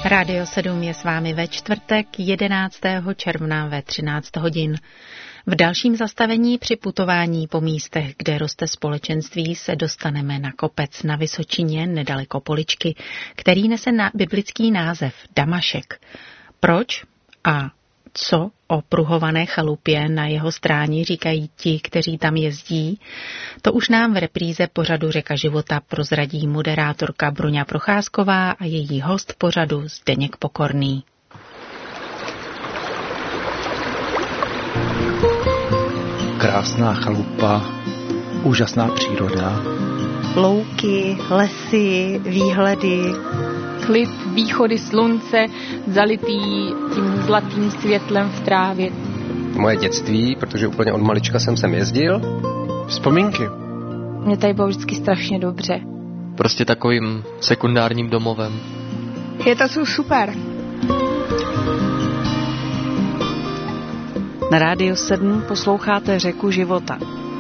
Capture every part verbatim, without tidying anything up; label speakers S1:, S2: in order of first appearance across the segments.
S1: Rádio sedm je s vámi ve čtvrtek jedenáctého června ve třináct hodin. V dalším zastavení při putování po místech, kde roste společenství, se dostaneme na kopec na Vysočině nedaleko Poličky, který nese na biblický název Damašek. Proč a co o pruhované chalupě na jeho stráni říkají ti, kteří tam jezdí, to už nám v repríze pořadu Řeka života prozradí moderátorka Bruňa Procházková a její host pořadu Zdeněk Pokorný.
S2: Krásná chalupa, úžasná příroda.
S3: Louky, lesy, výhledy.
S4: Klid, východy slunce, zalitý tím zlatým světlem v trávě.
S5: Moje dětství, protože úplně od malička jsem sem jezdil.
S2: Vzpomínky.
S4: Mně tady bylo vždycky strašně dobře.
S6: Prostě takovým sekundárním domovem.
S3: Je to jsou super.
S7: Na Rádiu sedm posloucháte Řeku života.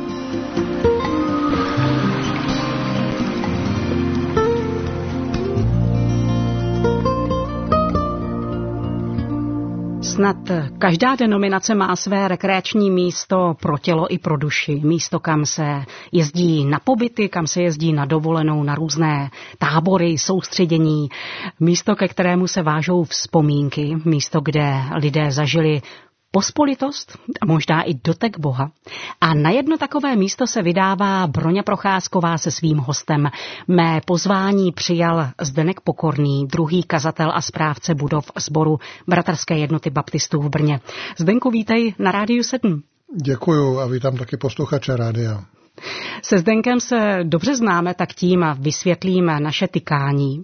S7: Snad každá denominace má své rekreační místo pro tělo i pro duši. Místo, kam se jezdí na pobyty, kam se jezdí na dovolenou, na různé tábory, soustředění. Místo, ke kterému se vážou vzpomínky. Místo, kde lidé zažili pospolitost a možná i dotek Boha. A na jedno takové místo se vydává Bruňa Procházková se svým hostem. Mé pozvání přijal Zdeněk Pokorný, druhý kazatel a správce budov sboru Bratrské jednoty baptistů v Brně. Zdenku, vítej na Rádiu sedm.
S8: Děkuju a vítám taky posluchače rádia.
S7: Se Zdenkem se dobře známe, tak tím vysvětlím naše tykání.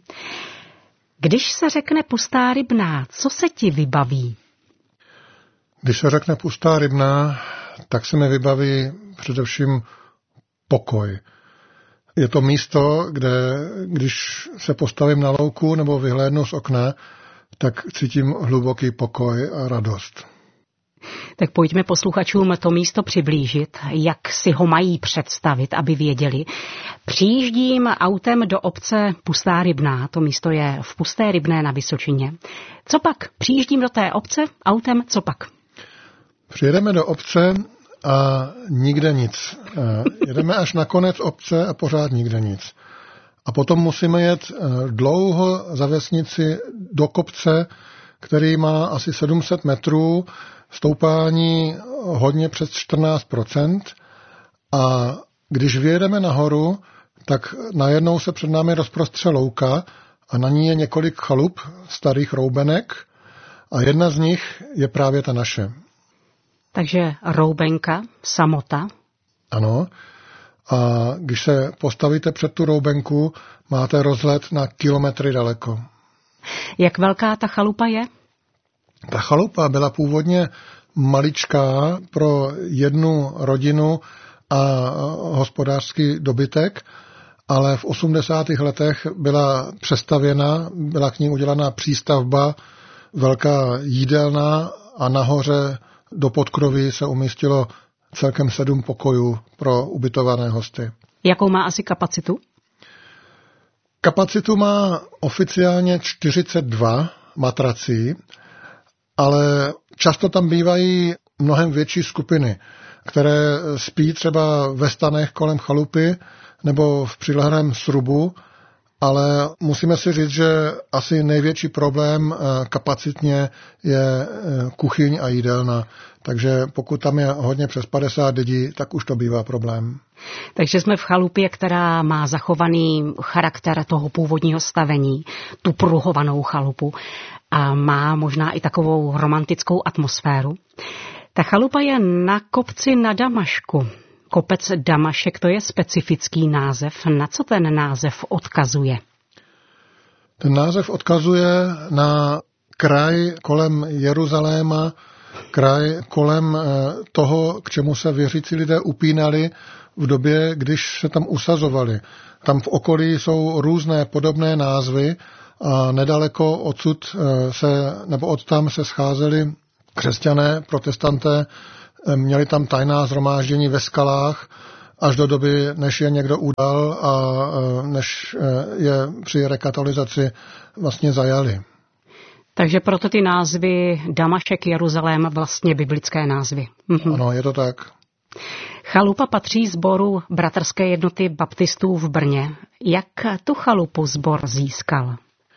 S7: Když se řekne Pustá Rybná, co se ti vybaví?
S8: Když se řekne Pustá Rybná, tak se mi vybaví především pokoj. Je to místo, kde když se postavím na louku nebo vyhlédnu z okna, tak cítím hluboký pokoj a radost.
S7: Tak pojďme posluchačům to místo přiblížit, jak si ho mají představit, aby věděli. Přijíždím autem do obce Pustá Rybná, to místo je v Pusté Rybné na Vysočině. Co pak? Přijíždím do té obce autem, co pak?
S8: Přijedeme do obce a nikde nic. Jedeme až na konec obce a pořád nikde nic. A potom musíme jet dlouho za vesnici do kopce, který má asi sedm set metrů, stoupání hodně přes čtrnáct procent. A když vyjedeme nahoru, tak najednou se před námi rozprostře louka a na ní je několik chalup, starých roubenek a jedna z nich je právě ta naše.
S7: Takže roubenka, samota.
S8: Ano. A když se postavíte před tu roubenku, máte rozhled na kilometry daleko.
S7: Jak velká ta chalupa je?
S8: Ta chalupa byla původně maličká pro jednu rodinu a hospodářský dobytek, ale v osmdesátých letech byla přestavěna, byla k ní udělaná přístavba, velká jídelna a nahoře do podkroví se umístilo celkem sedm pokojů pro ubytované hosty.
S7: Jakou má asi kapacitu?
S8: Kapacitu má oficiálně čtyřicet dva matrací, ale často tam bývají mnohem větší skupiny, které spí třeba ve stanech kolem chalupy nebo v přilehlém srubu, ale musíme si říct, že asi největší problém kapacitně je kuchyň a jídelna. Takže pokud tam je hodně přes padesát lidí, tak už to bývá problém.
S7: Takže jsme v chalupě, která má zachovaný charakter toho původního stavení, tu pruhovanou chalupu a má možná i takovou romantickou atmosféru. Ta chalupa je na kopci na Damašku. Kopec Damašek, to je specifický název. Na co ten název odkazuje?
S8: Ten název odkazuje na kraj kolem Jeruzaléma, kraj kolem toho, k čemu se věřící lidé upínali v době, když se tam usazovali. Tam v okolí jsou různé podobné názvy a nedaleko odsud se, nebo odtam se scházeli křesťané, protestanté, měli tam tajná shromáždění ve skalách až do doby, než je někdo udal a než je při rekatolizaci vlastně zajali.
S7: Takže proto ty názvy Damašek, Jeruzalém, vlastně biblické názvy. Mhm.
S8: Ano, je to tak.
S7: Chalupa patří sboru Bratrské jednoty baptistů v Brně. Jak tu chalupu sbor získal?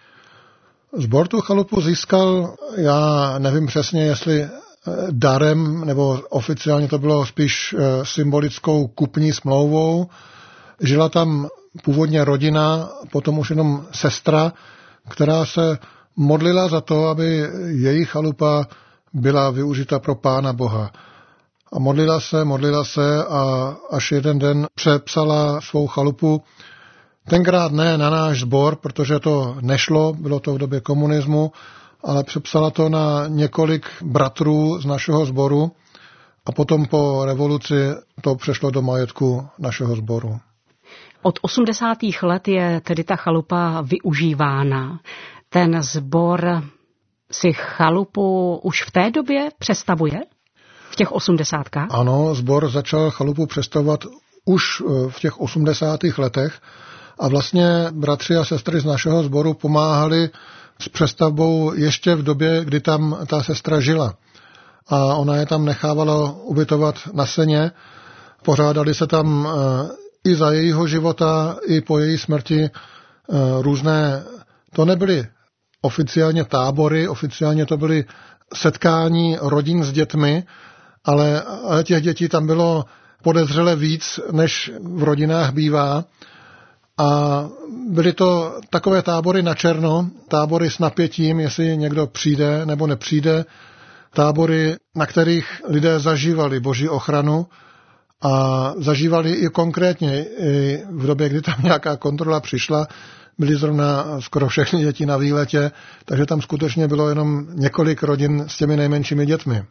S8: Sbor tu chalupu získal, já nevím přesně, jestli darem, nebo oficiálně to bylo spíš symbolickou kupní smlouvou. Žila tam původně rodina, potom už jenom sestra, která se modlila za to, aby její chalupa byla využita pro Pána Boha. A modlila se, modlila se a až jeden den přepsala svou chalupu. Tenkrát ne na náš sbor, protože to nešlo, bylo to v době komunismu, ale přepsala to na několik bratrů z našeho sboru a potom po revoluci to přešlo do majetku našeho sboru.
S7: Od osmdesátých let je tedy ta chalupa využívána. Ten sbor si chalupu už v té době přestavuje? V těch osmdesátkách?
S8: Ano, sbor začal chalupu přestavovat už v těch osmdesátých letech a vlastně bratři a sestry z našeho sboru pomáhali s přestavbou ještě v době, kdy tam ta sestra žila. A ona je tam nechávala ubytovat na Seně. Pořádali se tam i za jejího života, i po její smrti různé, to nebyly oficiálně tábory, oficiálně to byly setkání rodin s dětmi, ale, ale těch dětí tam bylo podezřele víc, než v rodinách bývá. A byly to takové tábory na černo, tábory s napětím, jestli někdo přijde nebo nepřijde, tábory, na kterých lidé zažívali Boží ochranu a zažívali i konkrétně i v době, kdy tam nějaká kontrola přišla, byly zrovna skoro všechny děti na výletě, takže tam skutečně bylo jenom několik rodin s těmi nejmenšími dětmi.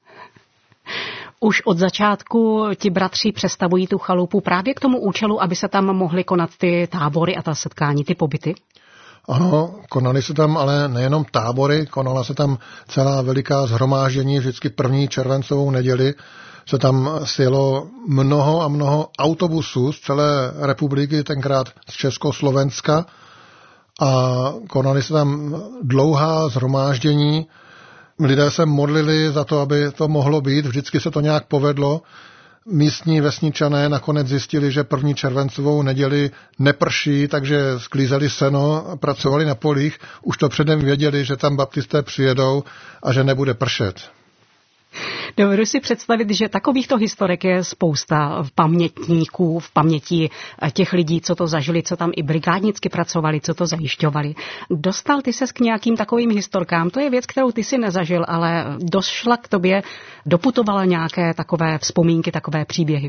S7: Už od začátku ti bratři přestavují tu chalupu právě k tomu účelu, aby se tam mohly konat ty tábory a ta setkání, ty pobyty?
S8: Ano, konaly se tam ale nejenom tábory, konala se tam celá veliká shromáždění, vždycky první červencovou neděli se tam sjelo mnoho a mnoho autobusů z celé republiky, tenkrát z Československa a konaly se tam dlouhá shromáždění. Lidé se modlili za to, aby to mohlo být, vždycky se to nějak povedlo. Místní vesničané nakonec zjistili, že první červencovou neděli neprší, takže sklízeli seno, pracovali na polích, už to předem věděli, že tam baptisté přijedou a že nebude pršet.
S7: Dovedu si představit, že takovýchto historek je spousta v pamětníků, v paměti těch lidí, co to zažili, co tam i brigádnicky pracovali, co to zajišťovali. Dostal ty ses k nějakým takovým historkám? To je věc, kterou ty si nezažil, ale došla k tobě, doputovala nějaké takové vzpomínky, takové příběhy?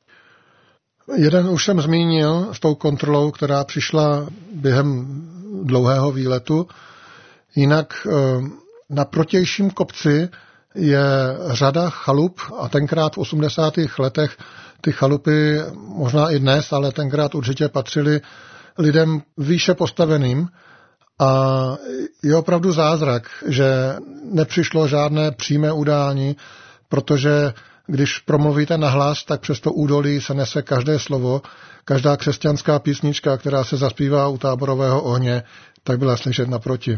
S8: Jeden už jsem zmínil s tou kontrolou, která přišla během dlouhého výletu. Jinak na protějším kopci je řada chalup a tenkrát v osmdesátých letech ty chalupy, možná i dnes, ale tenkrát určitě patřily lidem výše postaveným a je opravdu zázrak, že nepřišlo žádné přímé udání, protože když promluvíte nahlas, tak přes to údolí se nese každé slovo, každá křesťanská písnička, která se zaspívá u táborového ohně, tak byla slyšet naproti.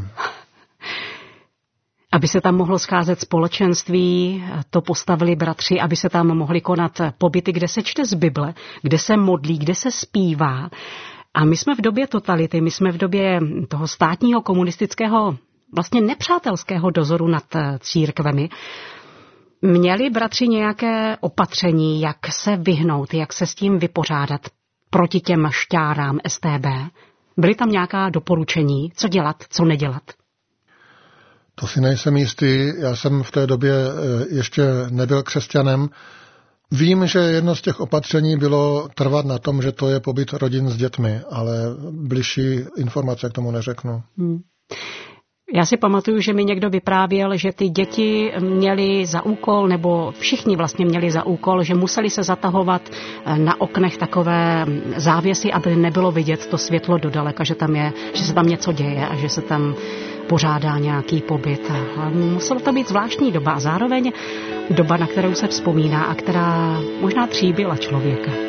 S7: Aby se tam mohlo scházet společenství, to postavili bratři, aby se tam mohli konat pobyty, kde se čte z Bible, kde se modlí, kde se zpívá. A my jsme v době totality, my jsme v době toho státního komunistického, vlastně nepřátelského dozoru nad církvemi. Měli bratři nějaké opatření, jak se vyhnout, jak se s tím vypořádat proti těm šťárám S T B? Byly tam nějaká doporučení, co dělat, co nedělat?
S8: To si nejsem jistý, já jsem v té době ještě nebyl křesťanem. Vím, že jedno z těch opatření bylo trvat na tom, že to je pobyt rodin s dětmi, ale bližší informace k tomu neřeknu. Hmm.
S7: Já si pamatuju, že mi někdo vyprávěl, že ty děti měly za úkol, nebo všichni vlastně měli za úkol, že museli se zatahovat na oknech takové závěsy, aby nebylo vidět to světlo dodaleka, že tam je, že se tam něco děje a že se tam pořádá nějaký pobyt. A musela to být zvláštní doba a zároveň doba, na kterou se vzpomíná a která možná tříbila člověka.